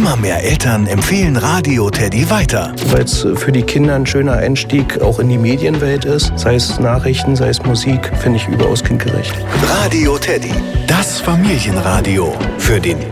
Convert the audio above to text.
Immer mehr Eltern empfehlen Radio Teddy weiter. Weil es für die Kinder ein schöner Einstieg auch in die Medienwelt ist. Sei es Nachrichten, sei es Musik, finde ich überaus kindgerecht. Radio Teddy, das Familienradio für den